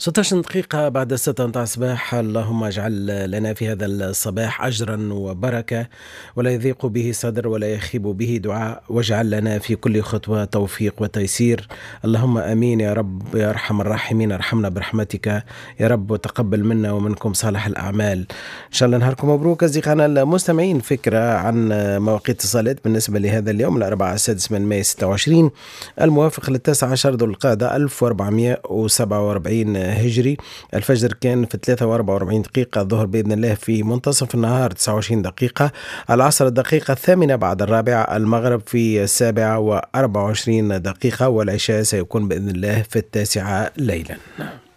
16 دقيقة بعد 6 متاع الصباح. اللهم اجعل لنا في هذا الصباح أجرا وبركة، ولا يضيق به صدر ولا يخيب به دعاء، واجعل لنا في كل خطوة توفيق وتيسير. اللهم أمين يا رب يا أرحم الراحمين، ارحمنا برحمتك يا رب، وتقبل منا ومنكم صالح الأعمال. إن شاء الله نهاركم مبروك أصدقائنا المستمعين. فكرة عن مواقيت الصلاة بالنسبة لهذا اليوم الأربعاء 6 من مايو 26 الموافق ل19 ذو القعدة 1447 هجري. الفجر كان في 43 دقيقة، الظهر بإذن الله في منتصف النهار 29 دقيقة، العصر الدقيقة 8 بعد الرابعة، المغرب في 7 و24 دقيقة، والعشاء سيكون بإذن الله في 9 ليلا.